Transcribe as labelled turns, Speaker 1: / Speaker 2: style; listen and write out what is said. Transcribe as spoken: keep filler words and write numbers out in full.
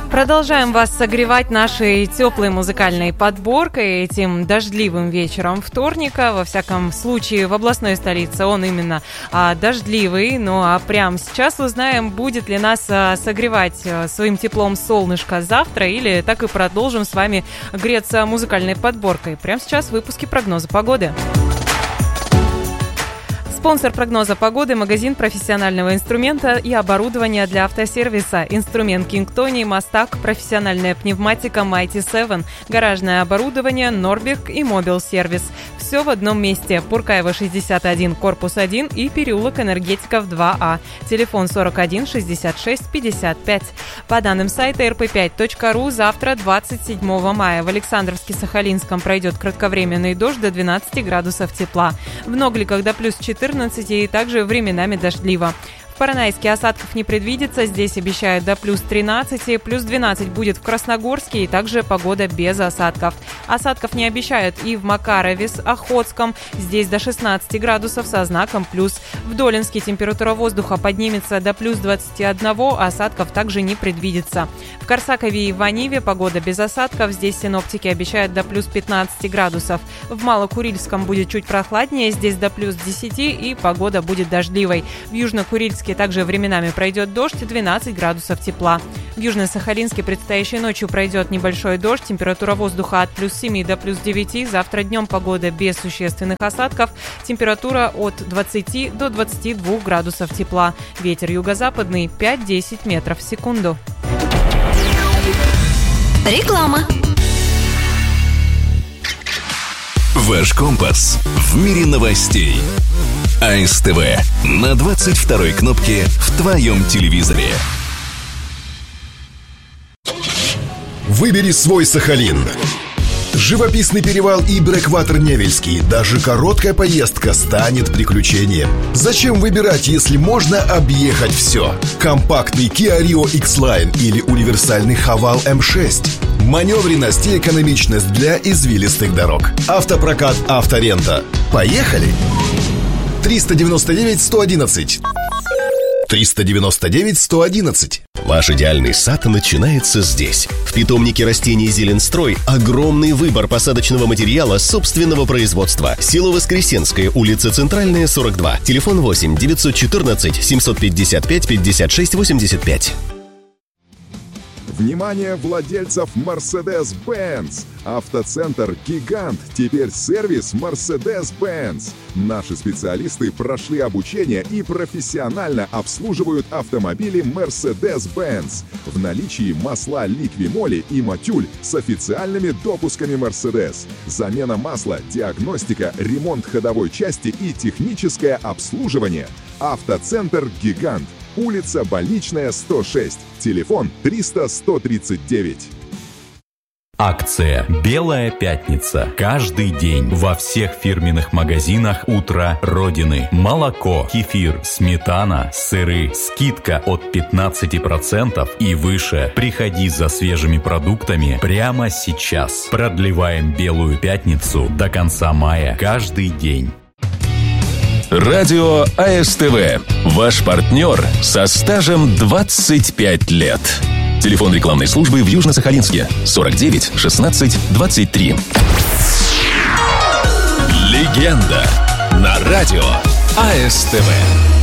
Speaker 1: Продолжаем вас согревать нашей теплой музыкальной подборкой этим дождливым вечером вторника. Во всяком случае, в областной столице он именно а, дождливый. Ну а прямо сейчас узнаем, будет ли нас а, согревать а, своим теплом солнышко завтра, или так и продолжим с вами греться музыкальной подборкой. Прямо сейчас в выпуске прогноза погоды. Спонсор прогноза погоды – магазин профессионального инструмента и оборудования для автосервиса. Инструмент Кингтони, Мастак, профессиональная пневматика Mighty семь, гаражное оборудование Норберг и Мобил Сервис. Все в одном месте. Пуркаева шестьдесят один, корпус один и переулок Энергетиков два А. Телефон сорок один шестьдесят шесть пятьдесят пять. По данным сайта эр пэ пять точка ру, завтра, двадцать седьмого мая, в Александровске-Сахалинском пройдет кратковременный дождь до двенадцати градусов тепла. В Ногликах до плюс четырнадцати и также временами дождливо. В Поронайске осадков не предвидится, здесь обещают до плюс тринадцати, плюс двенадцать будет в Красногорске и также погода без осадков. Осадков не обещают и в Макарове с Охотском, здесь до шестнадцати градусов со знаком плюс. В Долинске температура воздуха поднимется до плюс двадцати одного, осадков также не предвидится. В Корсакове и в Ваниве погода без осадков, здесь синоптики обещают до плюс пятнадцати градусов. В Малокурильском будет чуть прохладнее, здесь до плюс десяти и погода будет дождливой. В Южнокурильске также временами пройдет дождь, двенадцать градусов тепла. В Южно-Сахалинске предстоящей ночью пройдет небольшой дождь, температура воздуха от плюс семи до плюс девяти, завтра днем погода без существенных осадков, температура от двадцати до двадцати двух градусов тепла. Ветер юго-западный пять-десять метров в секунду.
Speaker 2: Реклама.
Speaker 3: Ваш компас в мире новостей. а эс тэ вэ на двадцать второй кнопке в твоем телевизоре.
Speaker 4: Выбери свой Сахалин. Живописный перевал и брэкватер Невельский. Даже короткая поездка станет приключением. Зачем выбирать, если можно объехать все? Компактный Kia Rio X-Line или универсальный Haval эм шесть. Маневренность и экономичность для извилистых дорог. Автопрокат Авторента. Поехали! триста девяносто девять сто одиннадцать. триста девяносто девять сто одиннадцать.
Speaker 5: Ваш идеальный сад начинается здесь. В питомнике растений «Зеленстрой» огромный выбор посадочного материала собственного производства. Село Воскресенское, улица Центральная, сорок два. Телефон восемь девятьсот четырнадцать семьсот пятьдесят пять пятьдесят шесть восемьдесят пять.
Speaker 6: Внимание владельцев Mercedes-Benz! Автоцентр «Гигант» теперь сервис Mercedes-Benz. Наши специалисты прошли обучение и профессионально обслуживают автомобили Mercedes-Benz. В наличии масла Liqui-Moly и Motul с официальными допусками Mercedes. Замена масла, диагностика, ремонт ходовой части и техническое обслуживание. Автоцентр «Гигант». Улица Больничная, сто шесть. Телефон триста сто тридцать девять.
Speaker 7: Акция «Белая пятница». Каждый день во всех фирменных магазинах «Утро Родины». Молоко, кефир, сметана, сыры. Скидка от пятнадцати процентов и выше. Приходи за свежими продуктами прямо сейчас. Продлеваем «Белую пятницу» до конца мая. Каждый день.
Speaker 3: Радио а эс тэ вэ. Ваш партнер со стажем двадцать пять лет. Телефон рекламной службы в Южно-Сахалинске сорок девять шестнадцать двадцать три. Легенда на радио а эс тэ вэ.